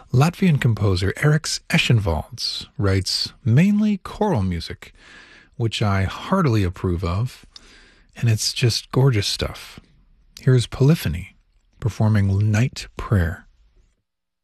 Latvian composer Eriks Eschenwalds writes mainly choral music, which I heartily approve of, and it's just gorgeous stuff. Here's Polyphony performing Night Prayer.